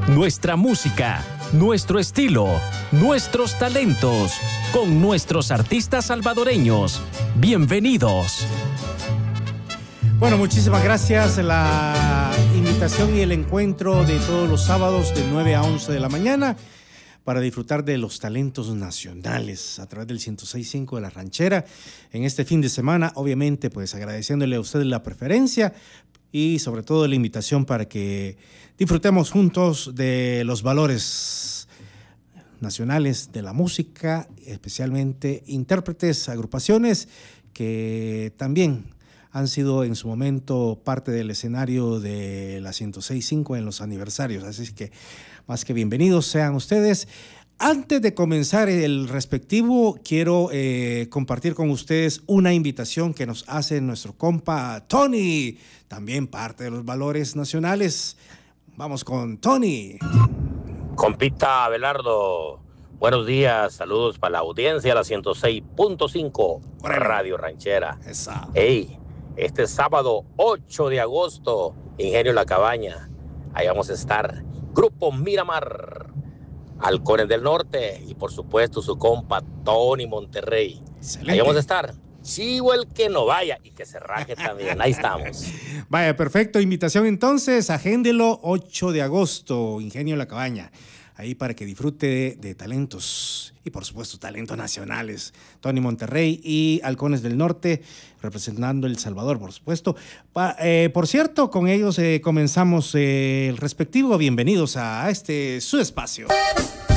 nuestra música, nuestro estilo, nuestros talentos, con nuestros artistas salvadoreños. Bienvenidos. Bueno, muchísimas gracias. La invitación y el encuentro de todos los sábados de 9 a 11 de la mañana para disfrutar de los talentos nacionales a través del 106.5 de La Ranchera. En este fin de semana, obviamente, pues agradeciéndole a ustedes la preferencia y sobre todo la invitación para que disfrutemos juntos de los valores nacionales de la música, especialmente intérpretes, agrupaciones que también han sido en su momento parte del escenario de la 106.5 en los aniversarios. Así que más que bienvenidos sean ustedes. Antes de comenzar el respectivo, quiero compartir con ustedes una invitación que nos hace nuestro compa Tony, también parte de los valores nacionales. Vamos con Tony. Compita Abelardo, buenos días, saludos para la audiencia, la 106.5 Radio Ranchera. Esa. Hey, este sábado 8 de agosto, Ingenio La Cabaña, ahí vamos a estar, Grupo Miramar, Halcones del Norte y por supuesto su compa Tony Monterrey. Excelente. Ahí vamos a estar. Chivo el que no vaya y que se raje también, ahí estamos. Vaya, perfecto, invitación entonces, agéndelo 8 de agosto, Ingenio La Cabaña. Ahí para que disfrute de talentos y por supuesto talentos nacionales. Tony Monterrey y Halcones del Norte representando El Salvador, por supuesto. Por cierto, con ellos comenzamos el respectivo. Bienvenidos a este su espacio.